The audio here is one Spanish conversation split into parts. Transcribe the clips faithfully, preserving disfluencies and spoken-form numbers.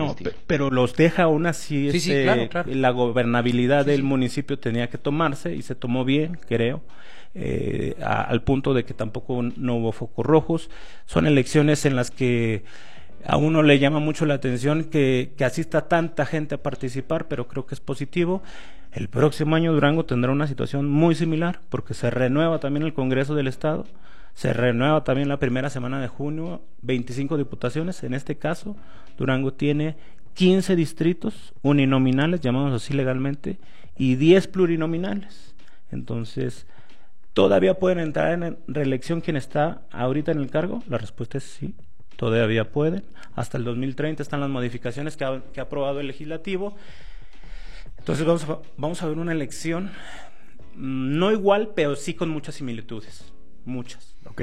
no, el estilo. Pero los deja aún así, sí, este, sí, claro, claro. la gobernabilidad sí, del sí. municipio tenía que tomarse y se tomó bien, creo. Eh, a, al punto de que tampoco no hubo focos rojos. Son elecciones en las que a uno le llama mucho la atención que, que asista tanta gente a participar, pero creo que es positivo. El próximo año Durango tendrá una situación muy similar, porque se renueva también el Congreso del Estado, se renueva también la primera semana de junio, veinticinco diputaciones. En este caso, Durango tiene quince distritos uninominales, llamados así legalmente, y diez plurinominales. Entonces, ¿todavía pueden entrar en reelección quien está ahorita en el cargo? La respuesta es sí, todavía pueden. Hasta el dos mil treinta están las modificaciones que ha, que ha aprobado el legislativo. Entonces vamos a, vamos a ver una elección no igual, pero sí con muchas similitudes, muchas. Ok.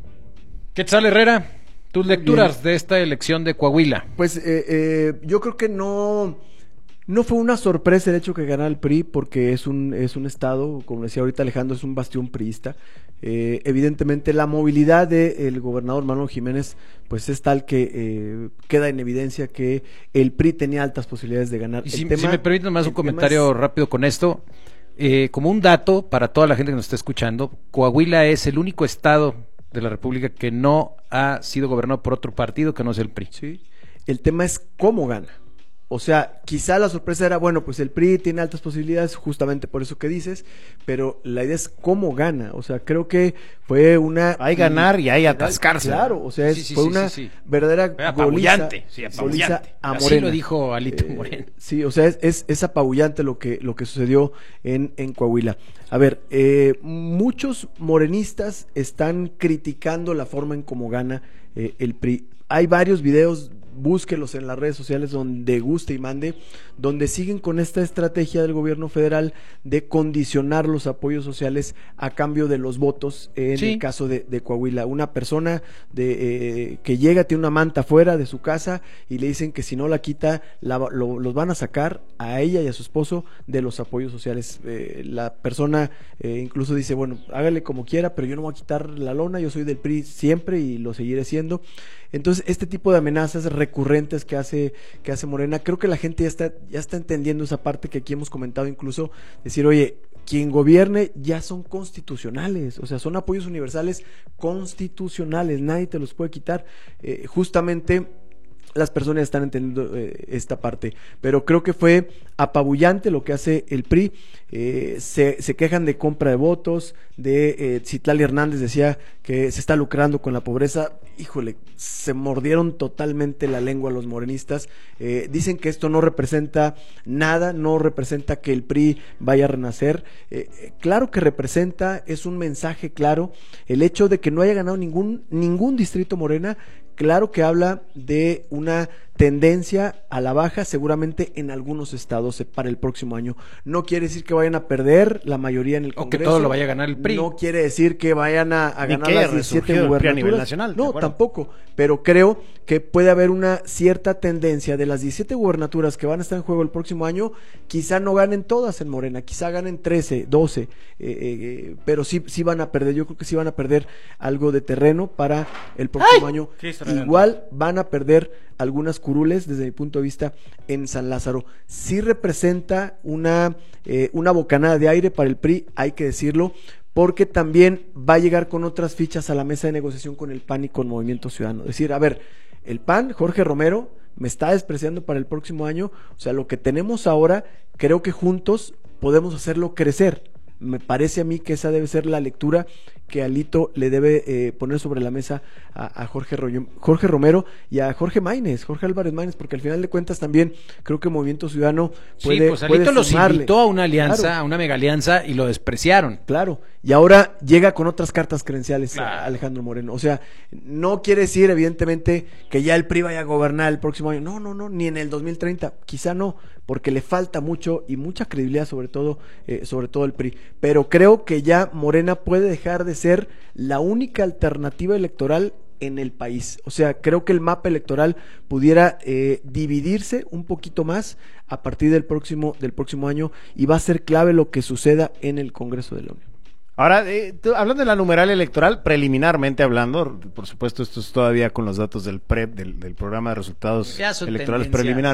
Quetzal Herrera, tus lecturas de esta elección de Coahuila. Pues eh, eh, yo creo que no... No fue una sorpresa el hecho que ganara el P R I, porque es un es un estado, como decía ahorita Alejandro, es un bastión priista. Eh, evidentemente la movilidad del gobernador Manuel Jiménez pues es tal que eh, queda en evidencia que el P R I tenía altas posibilidades de ganar. Y si, el tema, si me permiten más un comentario es... rápido con esto, eh, como un dato para toda la gente que nos está escuchando, Coahuila es el único estado de la República que no ha sido gobernado por otro partido que no sea el P R I. Sí. El tema es cómo gana. O sea, quizá la sorpresa era, bueno, pues el P R I tiene altas posibilidades, justamente por eso que dices, pero la idea es cómo gana. O sea, creo que fue una... Hay ganar y hay atascarse. Claro, o sea, es, sí, sí, fue sí, verdadera sí, sí. verdadera apabullante, goliza, sí, apabullante. a Morena. Así lo dijo Alito eh, Moreno. Sí, o sea, es, es, es apabullante lo que, lo que sucedió en, en Coahuila. A ver, eh, muchos morenistas están criticando la forma en cómo gana eh, el P R I. Hay varios videos, búsquelos en las redes sociales donde guste y mande, donde siguen con esta estrategia del gobierno federal de condicionar los apoyos sociales a cambio de los votos en sí. el caso de, de Coahuila. Una persona de eh, que llega, tiene una manta fuera de su casa y le dicen que si no la quita, la, lo, los van a sacar a ella y a su esposo de los apoyos sociales. Eh, la persona eh, incluso dice, bueno, hágale como quiera, pero yo no voy a quitar la lona, yo soy del P R I siempre y lo seguiré siendo. Entonces, este tipo de amenazas recurrentes que hace, que hace Morena, creo que la gente ya está, ya está entendiendo esa parte que aquí hemos comentado, incluso decir, oye, quien gobierne ya son constitucionales, o sea, son apoyos universales constitucionales, nadie te los puede quitar. Eh, justamente las personas están entendiendo eh, esta parte, pero creo que fue apabullante lo que hace el P R I. Eh, se, se quejan de compra de votos, de eh, Citlali Hernández decía que se está lucrando con la pobreza. Híjole, se mordieron totalmente la lengua los morenistas. Eh, dicen que esto no representa nada, no representa que el P R I vaya a renacer. Eh, claro que representa, es un mensaje claro. El hecho de que no haya ganado ningún, ningún distrito Morena, claro que habla de una tendencia a la baja seguramente en algunos estados para el próximo año. No quiere decir que vayan a perder la mayoría en el Congreso. O que todo lo vaya a ganar el P R I. No quiere decir que vayan a, a ganar las diecisiete gubernaturas. A nivel nacional, no, tampoco. Pero creo que puede haber una cierta tendencia de las diecisiete gubernaturas que van a estar en juego el próximo año, quizá no ganen todas en Morena, quizá ganen trece, doce, eh, eh, pero sí, sí van a perder. Yo creo que sí van a perder algo de terreno para el próximo ¡Ay! año. Igual van a perder algunas curules desde mi punto de vista en San Lázaro. Sí representa una, eh, una bocanada de aire para el P R I, hay que decirlo, porque también va a llegar con otras fichas a la mesa de negociación con el P A N y con Movimiento Ciudadano. Es decir, a ver, el P A N, Jorge Romero, me está despreciando para el próximo año. O sea, lo que tenemos ahora, creo que juntos podemos hacerlo crecer. Me parece a mí que esa debe ser la lectura que Alito le debe eh, poner sobre la mesa a, a Jorge, Royo, Jorge Romero y a Jorge Maínez, Jorge Álvarez Maínez, porque al final de cuentas también creo que Movimiento Ciudadano puede, sí, pues Alito puede los sumarle. invitó a una alianza, Claro. a una mega alianza y lo despreciaron. Claro, y ahora llega con otras cartas credenciales Claro. Alejandro Moreno. O sea, no quiere decir evidentemente que ya el P R I vaya a gobernar el próximo año. No, no, no, ni en el dos mil treinta, quizá no, porque le falta mucho y mucha credibilidad, sobre todo, eh, sobre todo el P R I. Pero creo que ya Morena puede dejar de ser la única alternativa electoral en el país. O sea, creo que el mapa electoral pudiera eh, dividirse un poquito más a partir del próximo, del próximo año, y va a ser clave lo que suceda en el Congreso de la Unión. Ahora, eh, tú, hablando de la numeral electoral, preliminarmente hablando, por supuesto esto es todavía con los datos del P R E P, del, del programa de resultados Ya son electorales tendencias. preliminares.